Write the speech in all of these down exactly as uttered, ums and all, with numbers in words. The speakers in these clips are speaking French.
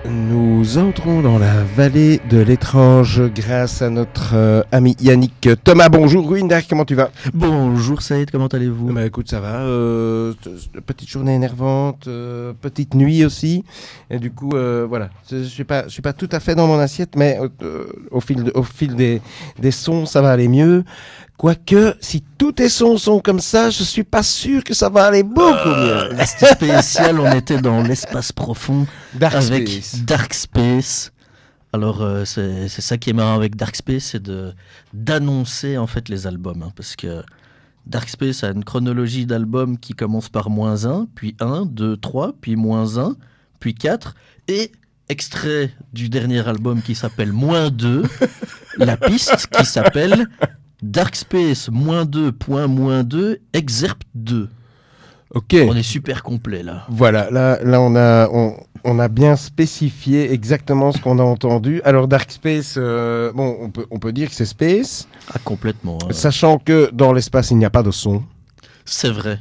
Nous entrons dans la vallée de l'étrange grâce à notre euh, ami Yannick Thomas. Bonjour Gwyndar, comment tu vas? Bonjour Saïd, comment allez-vous? Bah écoute, ça va. Euh, petite journée énervante, euh, petite nuit aussi. Et du coup, euh, voilà. Je suis pas, je suis pas tout à fait dans mon assiette, mais euh, au fil, de, au fil des, des sons, ça va aller mieux. Quoique, si tous tes sons sont comme ça, je suis pas sûr que ça va aller beaucoup euh, mieux. Là, c'était spécial, on était dans l'espace profond Dark avec Space. Dark Space. Alors, euh, c'est, c'est ça qui est marrant avec Dark Space, c'est de, d'annoncer en fait les albums. Hein, parce que Dark Space a une chronologie d'albums qui commence par moins un, puis un, deux, trois, puis moins un, puis quatre. Et extrait du dernier album qui s'appelle moins deux, la piste qui s'appelle Dark Space moins deux point moins deux excerpt deux. Ok. On est super complet là. Voilà, là, là on, a, on, on a bien spécifié exactement ce qu'on a entendu. Alors Dark Space, euh, bon, on peut, on peut dire que c'est Space. Ah, complètement. Hein. Sachant que dans l'espace, il n'y a pas de son. C'est vrai.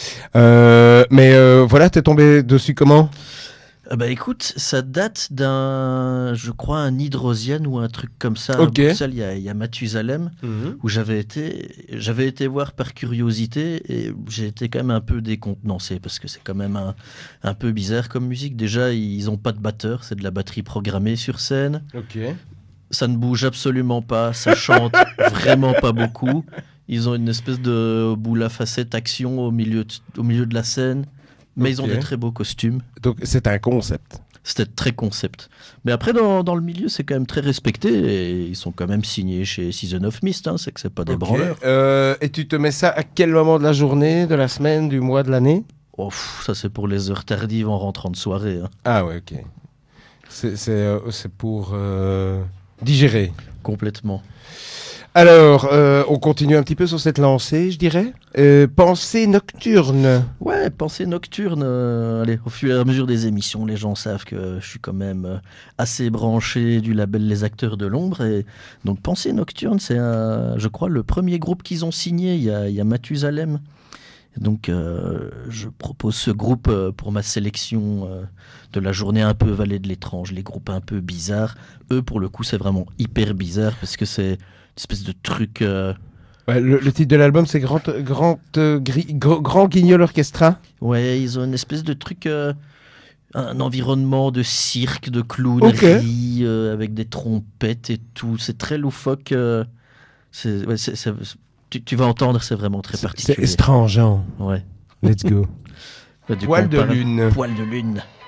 Euh, mais euh, voilà, t'es tombé dessus comment ? Ah bah écoute, ça date d'un, je crois, un hydrosienne ou un truc comme ça. Ok. À Bruxelles, il y a, il y a Mathusalem, mm-hmm. où j'avais été, j'avais été voir par curiosité et j'ai été quand même un peu décontenancé parce que c'est quand même un, un peu bizarre comme musique. Déjà, ils n'ont pas de batteur, c'est de la batterie programmée sur scène. Ok. Ça ne bouge absolument pas, ça chante vraiment pas beaucoup. Ils ont une espèce de boule à facettes action au milieu de, au milieu de la scène. Mais okay. Ils ont des très beaux costumes. Donc c'est un concept. C'était très concept. Mais après, dans, dans le milieu, c'est quand même très respecté. Et ils sont quand même signés chez Season of Mist. Hein, c'est que c'est pas des okay. branleurs. Euh, et tu te mets ça à quel moment de la journée, de la semaine, du mois, de l'année ? Oh, pff, ça, c'est pour les heures tardives en rentrant de soirée. Hein. Ah ouais, ok. C'est, c'est, euh, c'est pour euh, digérer. Complètement. Alors, euh, on continue un petit peu sur cette lancée, je dirais. Euh, pensée nocturne. Ouais, pensée nocturne. Euh, allez, au fur et à mesure des émissions, les gens savent que je suis quand même euh, assez branché du label Les Acteurs de l'Ombre. Et donc, pensée nocturne, c'est, un, je crois, le premier groupe qu'ils ont signé. Il y a, il y a Mathusalem. Donc, euh, je propose ce groupe euh, pour ma sélection euh, de la journée un peu vallée de l'étrange. Les groupes un peu bizarres. Eux, pour le coup, c'est vraiment hyper bizarre parce que c'est espèce de truc. Euh... Ouais, le, le titre de l'album, c'est Grand, Grand, euh, gri, Grand, Grand Guignol Orchestra. Ouais, ils ont une espèce de truc, euh, un environnement de cirque, de clownerie, okay. euh, avec des trompettes et tout. C'est très loufoque. Euh, c'est, ouais, c'est, c'est, tu, tu vas entendre, c'est vraiment très particulier. C'est estrangeant. Ouais. Let's go. Bah, Poil de lune. Poil de lune.